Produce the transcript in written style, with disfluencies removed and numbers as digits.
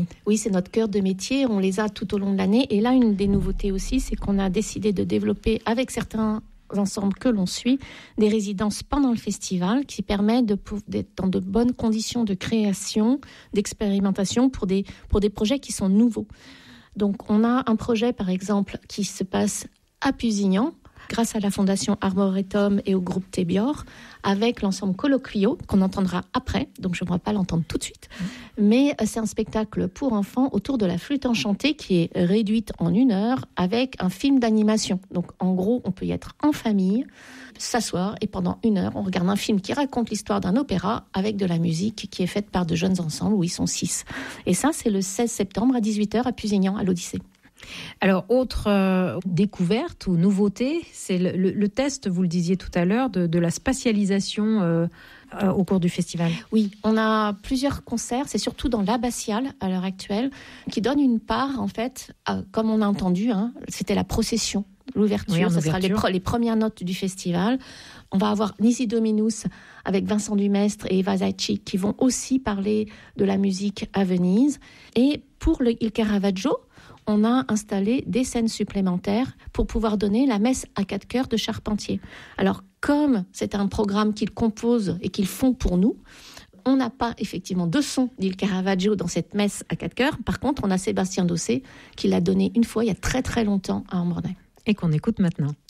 Oui, c'est notre cœur de métier, on les a tout au long de l'année. Et là, une des nouveautés aussi, c'est qu'on a décidé de développer avec certains ensembles que l'on suit, des résidences pendant le festival qui permettent d'être dans de bonnes conditions de création, d'expérimentation pour des projets qui sont nouveaux. Donc, on a un projet, par exemple, qui se passe à Pusignan, grâce à la Fondation Arboretum et au groupe Tébior, avec l'ensemble Colloquio, qu'on entendra après, donc je ne pourrai pas l'entendre tout de suite. Mais c'est un spectacle pour enfants autour de la flûte enchantée qui est réduite en 1 heure avec un film d'animation. Donc en gros, on peut y être en famille, s'asseoir et pendant 1 heure, on regarde un film qui raconte l'histoire d'un opéra avec de la musique qui est faite par de jeunes ensembles où ils sont 6. Et ça, c'est le 16 septembre à 18h à Pusignan, à l'Odyssée. Alors, autre découverte ou nouveauté, c'est le test, vous le disiez tout à l'heure, de la spatialisation au cours du festival. Oui, on a plusieurs concerts, c'est surtout dans l'abbatiale à l'heure actuelle, qui donne une part, en fait, comme on a entendu, c'était la procession, l'ouverture, oui, ce sera les premières notes du festival. On va avoir Nisi Dominus avec Vincent Dumestre et Eva Zacci qui vont aussi parler de la musique à Venise. Et pour Il Caravaggio, on a installé des scènes supplémentaires pour pouvoir donner la messe à 4 chœurs de Charpentier. Alors, comme c'est un programme qu'ils composent et qu'ils font pour nous, on n'a pas effectivement de son d'Il Caravaggio dans cette messe à 4 chœurs. Par contre, on a Sébastien Dossé qui l'a donné une fois il y a très très longtemps à Ambronay. Et qu'on écoute maintenant.